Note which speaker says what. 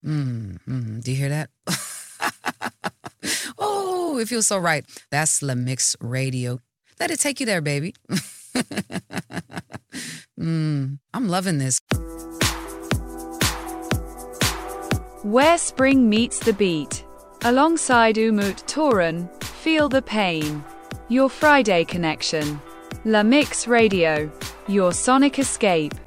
Speaker 1: Do you hear that? Oh, it feels so right. That's La Mix Radio. Let it take you there, baby. I'm loving this.
Speaker 2: Where spring meets the beat. Alongside Umut Toran, feel the pain. Your Friday connection. La Mix Radio. Your sonic escape.